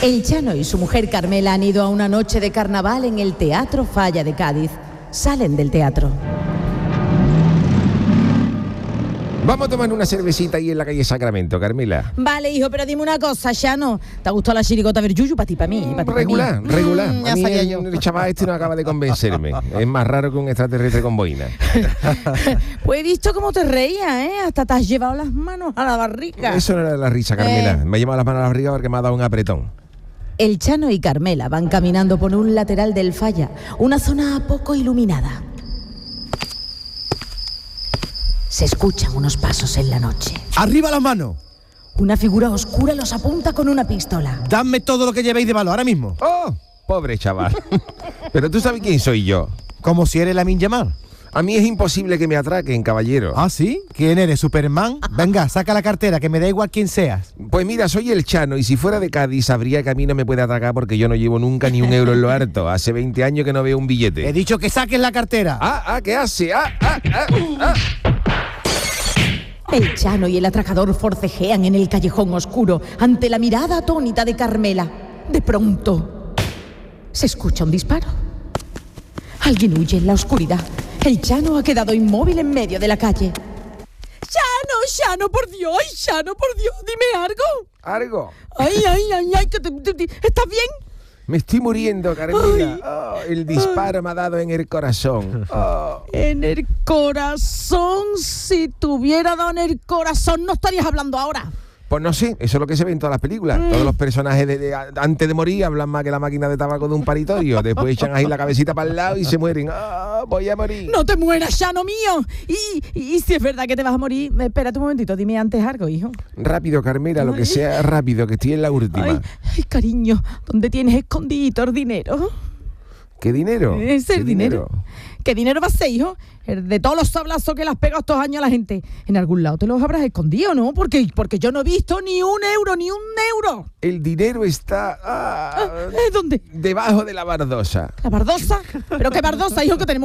El Chano y su mujer Carmela han ido a una noche de carnaval en el Teatro Falla de Cádiz. Salen del teatro. Vamos a tomar una cervecita ahí en la calle Sacramento, Carmela. Vale, hijo, pero dime una cosa, Chano. ¿Te ha gustado la chirigota Veryuyu? Para ti, para mí. Regular. Ya A mí sabía yo. el chaval este no acaba de convencerme. Es más raro que un extraterrestre con boina. Pues he visto cómo te reías, ¿eh? Hasta te has llevado las manos a la barriga. Eso no era la risa, Carmela. Me ha llevado las manos a la barriga porque me ha dado un apretón. El Chano y Carmela van caminando por un lateral del Falla, una zona poco iluminada. Se escuchan unos pasos en la noche. ¡Arriba las manos! Una figura oscura los apunta con una pistola. Dadme todo lo que llevéis de valor ahora mismo. ¡Oh! Pobre chaval. Pero tú sabes quién soy yo. Como si eres Lamin Yamal. A mí es imposible que me atraquen, caballero. ¿Ah, sí? ¿Quién eres, Superman? Venga, saca la cartera, que me da igual quién seas. Pues mira, soy el Chano y si fuera de Cádiz sabría que a mí no me puede atracar porque yo no llevo nunca ni un euro en lo harto. Hace 20 años que no veo un He billete. dicho que saques la cartera. ¿Qué hace? El Chano y el atracador forcejean en el callejón oscuro ante la mirada atónita de Carmela. De pronto, se escucha un disparo. Alguien huye en la oscuridad. El Chano ha quedado inmóvil en medio de la calle. ¡Chano, por Dios! ¡Ay, Chano, por Dios! ¡Dime algo! ¿Algo? ¡Ay, que ¿estás bien? Me estoy muriendo, Carmela. Oh, el disparo me ha dado en el corazón. Oh. En el corazón. Si te hubiera dado en el corazón, no estarías hablando ahora. Pues no sé, eso es lo que se ve en todas las películas. Todos los personajes antes de morir hablan más que la máquina de tabaco de un paritorio. Después echan ahí la cabecita para el lado y se mueren. Voy a morir. No te mueras, Chano mío. Y si es verdad que te vas a morir, espérate un momentito, dime antes algo, hijo. Rápido, Carmela, lo que sea rápido, que estoy en la última. Ay, cariño, ¿dónde tienes escondido el dinero? ¿Qué dinero? Es el dinero. ¿Qué dinero va a ser, hijo? El de todos los sablazos que le has pegado estos años a la gente. En algún lado te los habrás escondido, ¿no? Porque yo no he visto ni un euro. El dinero está... ¿Dónde? Debajo de la bardosa. ¿La bardosa? ¿Pero qué bardosa, hijo, que tenemos?